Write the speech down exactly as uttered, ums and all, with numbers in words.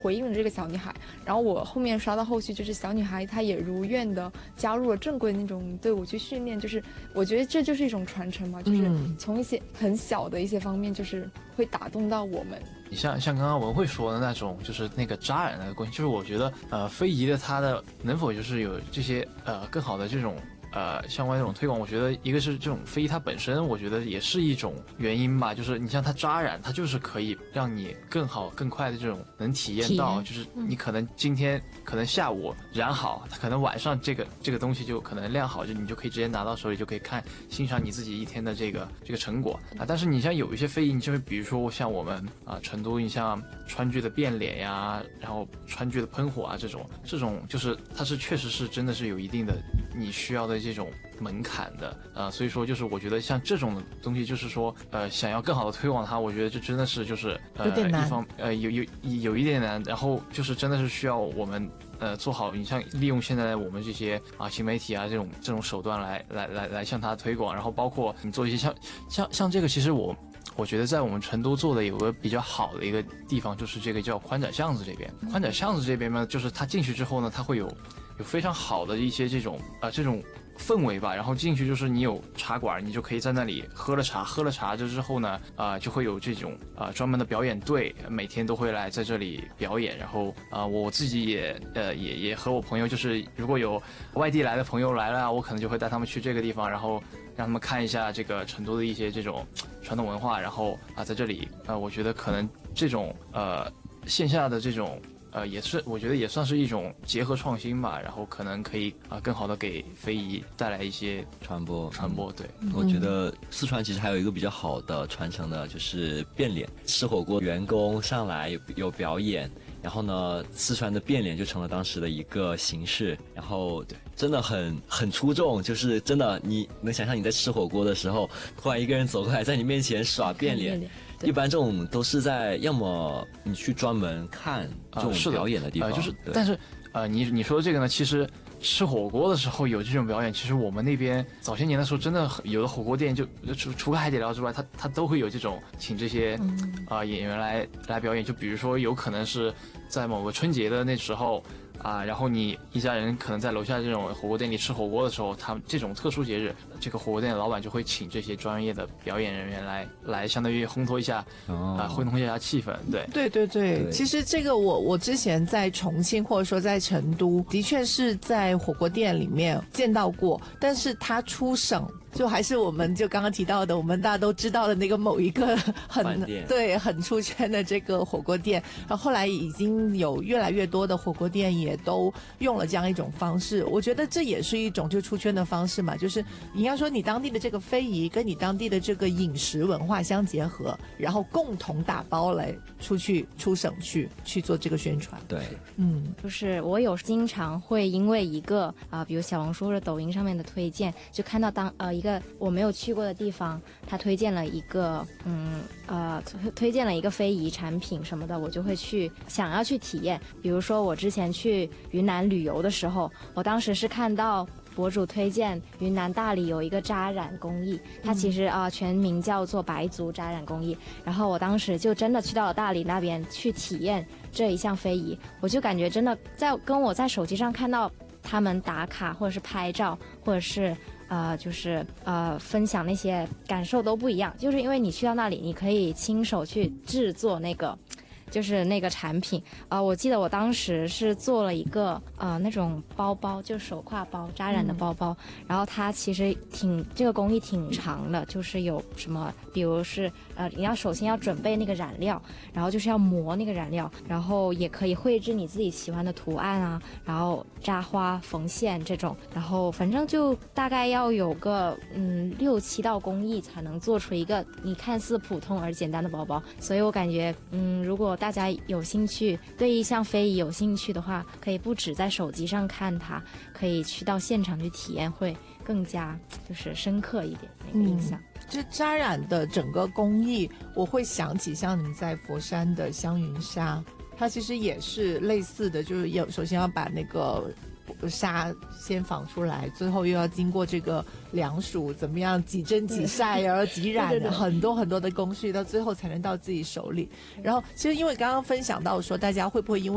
回应了这个小女孩，然后我后面刷到后续就是小女孩她也如愿的加入了正规那种队伍去训练，就是我觉得这就是一种传承嘛，就是从一些很小的一些方面就是会打动到我们。 你像像刚刚文慧说的那种，就是那个扎染的关系，就是我觉得呃非遗的它的能否就是有这些呃更好的这种呃相关这种推广，我觉得一个是这种非遗它本身，我觉得也是一种原因吧。就是你像它扎染，它就是可以让你更好更快的这种能体验到，就是你可能今天可能下午染好，它可能晚上这个这个东西就可能晾好，就你就可以直接拿到手里就可以看欣赏你自己一天的这个这个成果啊。但是你像有一些非遗，你就是比如说像我们啊成都，你像川剧的变脸呀，然后川剧的喷火啊这种这种就是它是确实是真的是有一定的你需要的这种门槛的啊、呃，所以说就是我觉得像这种东西，就是说呃想要更好的推广它，我觉得这真的是就是呃有点难， 一方呃有有有一点难，然后就是真的是需要我们呃做好，你像利用现在我们这些啊新媒体啊这种这种手段来来来来向它推广，然后包括你做一些像像像这个，其实我。我觉得在我们成都做的有个比较好的一个地方，就是这个叫宽窄巷子这边。宽窄巷子这边呢，就是它进去之后呢，它会有有非常好的一些这种啊、呃、这种氛围吧。然后进去就是你有茶馆，你就可以在那里喝了茶，喝了茶这之后呢，啊、呃、就会有这种啊、呃、专门的表演队，每天都会来在这里表演。然后啊、呃、我自己也呃也也和我朋友，就是如果有外地来的朋友来了，我可能就会带他们去这个地方，然后让他们看一下这个成都的一些这种传统文化。然后啊，在这里呃，我觉得可能这种呃线下的这种呃也是，我觉得也算是一种结合创新吧。然后可能可以啊、呃、更好的给非遗带来一些传播传播。对， 嗯、我觉得四川其实还有一个比较好的传承的，就是变脸。吃火锅员工上来有有表演。然后呢，四川的变脸就成了当时的一个形式，然后真的很很出众，就是真的你能想象你在吃火锅的时候，突然一个人走过来在你面前耍变脸，一般这种都是在要么你去专门看这种表演的地方， 呃、就是但是呃，你你说的这个呢，其实吃火锅的时候有这种表演，其实我们那边早些年的时候，真的有的火锅店就除除了海底捞之外，它它都会有这种请这些啊、呃、演员来来表演。就比如说有可能是在某个春节的那时候啊，然后你一家人可能在楼下这种火锅店里吃火锅的时候，他们这种特殊节日，这个火锅店的老板就会请这些专业的表演人员来来，相当于烘托一下啊、哦呃，烘托一下气氛。对， 对对对，对其实这个我我之前在重庆或者说在成都，的确是在火锅店里面见到过，但是他出省。就还是我们就刚刚提到的，我们大家都知道的那个某一个很对很出圈的这个火锅店，然后后来已经有越来越多的火锅店也都用了这样一种方式。我觉得这也是一种就出圈的方式嘛，就是你要说你当地的这个非遗跟你当地的这个饮食文化相结合，然后共同打包来出去出省去去做这个宣传。 对， 嗯，就是我有经常会因为一个啊、呃，比如小红书或者抖音上面的推荐，就看到当呃。一个我没有去过的地方，他推荐了一个嗯呃推推荐了一个非遗产品什么的，我就会去想要去体验。比如说我之前去云南旅游的时候，我当时是看到博主推荐云南大理有一个扎染工艺，它其实啊、呃、全名叫做白族扎染工艺。然后我当时就真的去到了大理那边去体验这一项非遗，我就感觉真的在跟我在手机上看到他们打卡或者是拍照或者是呃，就是呃，分享那些感受都不一样，就是因为你去到那里，你可以亲手去制作那个，就是那个产品啊、呃。我记得我当时是做了一个呃那种包包，就手挎包扎染的包包，嗯、然后它其实挺这个工艺挺长的，就是有什么，比如是呃，你要首先要准备那个染料，然后就是要磨那个染料，然后也可以绘制你自己喜欢的图案啊，然后扎花缝线这种，然后反正就大概要有个嗯六七道工艺才能做出一个你看似普通而简单的包包。所以我感觉嗯，如果大家有兴趣，对一项非遗有兴趣的话，可以不只在手机上看它，可以去到现场去体验，会更加就是深刻一点那个印象。 嗯，这扎染的整个工艺，我会想起像你们在佛山的香云纱，它其实也是类似的，就是要首先要把那个纱先纺出来，最后又要经过这个凉暑怎么样几蒸几晒，然后几染对对对很多很多的工序，到最后才能到自己手里。然后其实因为刚刚分享到说大家会不会因为